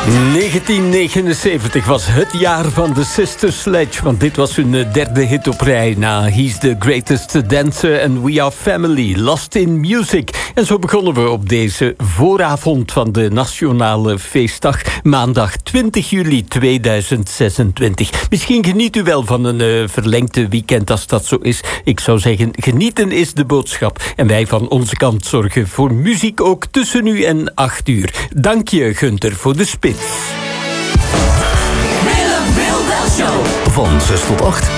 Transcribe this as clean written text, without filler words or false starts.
1979 was het jaar van de Sister Sledge, want dit was hun derde hit op rij na He's the Greatest Dancer and We Are Family, Lost in Music. En zo begonnen we op deze vooravond van de Nationale Feestdag, maandag 20 juli 2026. Misschien geniet u wel van een verlengde weekend als dat zo is. Ik zou zeggen, genieten is de boodschap. En wij van onze kant zorgen voor muziek ook tussen nu en 8 uur. Dank je, Gunther, voor de spits. Willem Wilde Show. Van 6 tot 8.